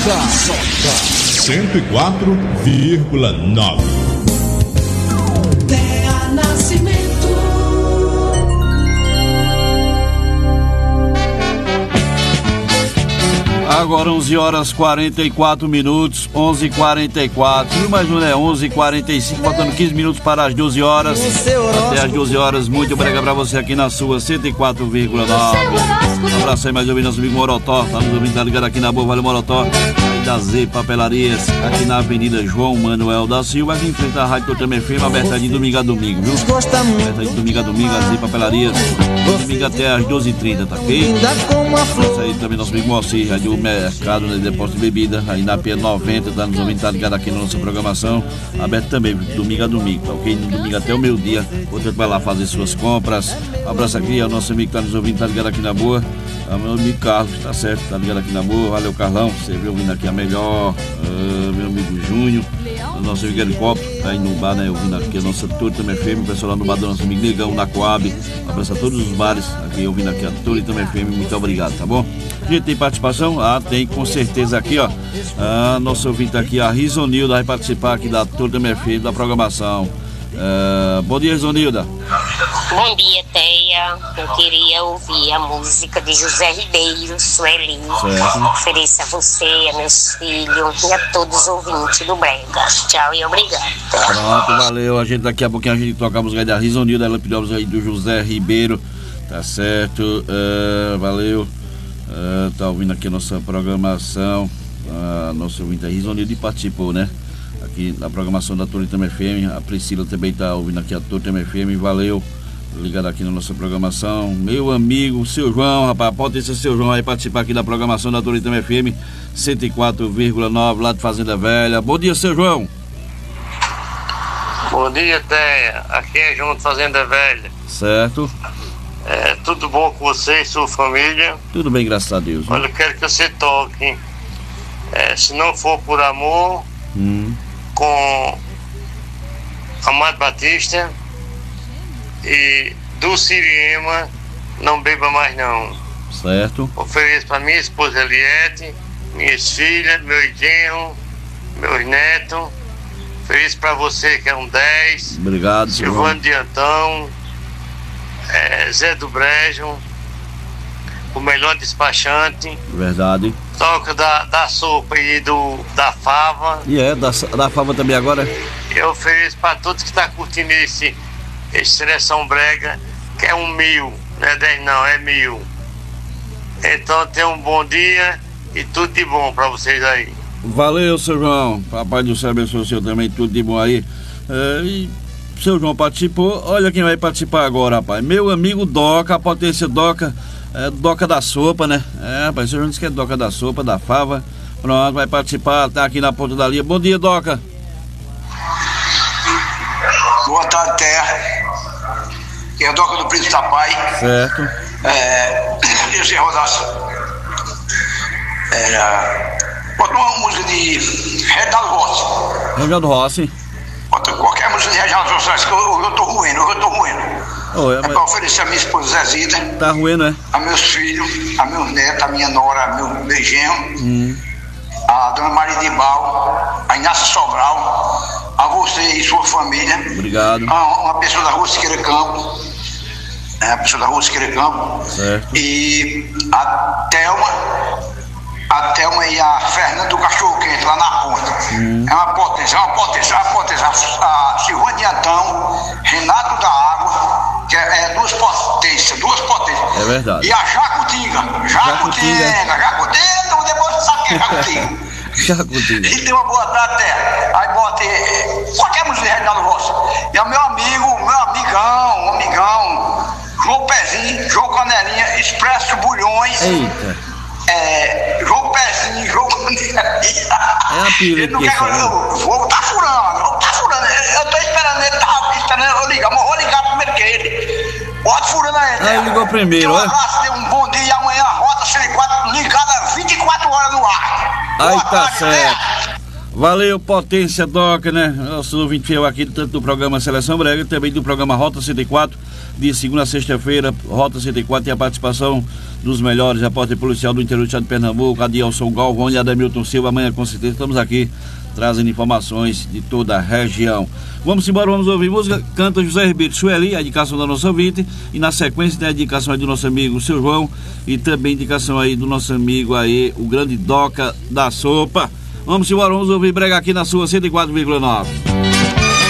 104,9. Terra Nascimento. Agora 11 horas 44 minutos, 11h44, mas não é 11h45, faltando 15 minutos para as 12 horas. Até as 12 horas, muito obrigado para você aqui na sua 104,9. Um abraço aí mais ouvindo nosso amigo Morotó, tá nos ouvindo, tá ligado aqui na boa, valeu Morotó. Aí da Z Papelarias, aqui na Avenida João Manuel da Silva, aqui em frente à Rádio Totem FM, aberta de domingo a domingo, viu? Aberta de domingo a domingo, a Z Papelarias, domingo até as 12h30, tá ok? Isso aí também nosso amigo Moacir, Rádio Mercado, né, depósito de bebida, aí na P90, tá nos ouvindo, tá ligado aqui na nossa programação, aberto também, domingo a domingo, tá ok? Domingo até o meio-dia, você vai lá fazer suas compras. Abraço aqui ao nosso amigo que tá nos ouvindo, tá ligado aqui na boa, ao meu amigo Carlos, tá certo, tá ligado aqui na boa, valeu Carlão, você viu ouvindo aqui a melhor, meu amigo Júnior, o nosso amigo Helicóptero, tá aí no bar, né, ouvindo aqui a nossa Totem FM, o pessoal lá no bar do nosso amigo Negão, na Coab, abraço a todos os bares, aqui ouvindo aqui a Totem FM, muito obrigado, tá bom? A gente tem participação? Tem com certeza aqui, ó, nosso ouvinte aqui, a Risonilda, vai participar aqui da Totem FM, da programação. Bom dia, Risonilda. Bom dia, Teia. Eu queria ouvir a música de José Ribeiro, Sueli. Ofereço a você, a meus filhos e a todos os ouvintes do Brega. Tchau e obrigado. Pronto, valeu. A gente daqui a pouquinho a gente toca a música da Risonilda, ela pediu a música aí do José Ribeiro. Tá certo, valeu. Tá ouvindo aqui a nossa programação. Nosso ouvinte aí, Risonilda, participou, né? Aqui na programação da Totem FM. A Priscila também tá ouvindo aqui a Totem FM, valeu. Ligado aqui na nossa programação. Meu amigo, seu João, rapaz, pode ser seu João aí participar aqui da programação da Totem FM 104,9 lá de Fazenda Velha. Bom dia, seu João. Bom dia, Teia. Aqui é João de Fazenda Velha. Certo. Tudo bom com você e sua família? Tudo bem, graças a Deus. Olha, eu quero que você toque Se Não For Por Amor, com Amado Batista, e do Siriema, Não Beba Mais Não. Certo. Ofereço para minha esposa Eliette, minhas filhas, meu genro, meus netos. Ofereço para você que é um 10. Obrigado, Silvano de Antão, Zé do Brejo, o melhor despachante. Verdade. Toca da sopa e da fava. E da fava também agora? Eu ofereço para todos que estão curtindo esse Seleção Brega, que é 1.000, não é 10 não, é 1.000. Então tenha um bom dia e tudo de bom para vocês aí. Valeu, seu João. Papai do céu abençoe o senhor também, tudo de bom aí. E seu João participou. Olha quem vai participar agora, rapaz. Meu amigo Doca, a potência Doca, Doca da sopa, né? Rapaz, seu João disse que é Doca da sopa, da fava. Pronto, vai participar, tá aqui na ponta da linha. Bom dia, Doca. Boa tarde, Terra. Que é a Doca do Príncipe da Pai. Certo. Esse Rodaço. Bota uma música de Reginaldo Rossi. Reginaldo Rossi. Bota qualquer música de Reginaldo Rossi, que eu tô ruindo. Pra oferecer a minha esposa Zezida. Tá ruindo, né? A meus filhos, a meus netos, a minha nora, meu genro. A dona Maria de Bal, a Inácia Sobral, a você e sua família. Obrigado. Uma pessoa da Rua Siqueira Campo. A pessoa da Rua Siqueira Campo. Certo. E a Thelma e a Fernanda do Cachorro Quente, lá na ponta. É uma potência. A Silvana de Antão, Renato da Água, que é duas potências. É verdade. E a Jacutinga, então depois você sabe quem é Jacutinga. E tem uma boa tarde, Terra. Aí bota qualquer música de Reginaldo Rossi. E é meu amigão, João Pezinho, João Canelinha, Expresso Bulhões. Eita. João Pezinho, João Canelinha. É a pilha que vou tá furando. Eu tô esperando ele, eu ligar, mas vou ligar primeiro que ele. Bota furando aí. Ele ligou primeiro, um abraço, um bom dia e amanhã a Rota 104 ligada 24 horas no ar. Aí tá certo. Valeu, Potência Doca, né? Nossos ouvintes fiel aqui, tanto do programa Seleção Brega, também do programa Rota 104, de segunda a sexta-feira. Rota 104 tem a participação dos melhores repórter policial do interior do estado de Pernambuco, Adilson Galvão e Ademilton Silva. Amanhã, com certeza, estamos aqui trazendo informações de toda a região. Vamos embora, vamos ouvir música. Canta José Ribeiro, Sueli, a indicação da nossa ouvinte, e na sequência tem a indicação aí do nosso amigo Seu João, e também a indicação aí do nosso amigo aí, o grande Doca da Sopa. Vamos embora, vamos ouvir Brega aqui na sua 104,9.